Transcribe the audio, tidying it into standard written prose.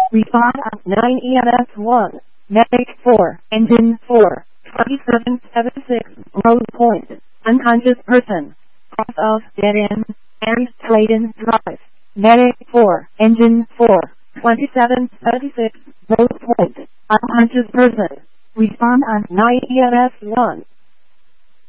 Respond on 9 EMS 1. Medic 4. Engine 4. 2776. Rose Point. Unconscious person. Cross of dead end. And Trade-in Drive. Medic 4. Engine 4. 2776. Rose Point. Unconscious person. Respond on 9 EMS 1.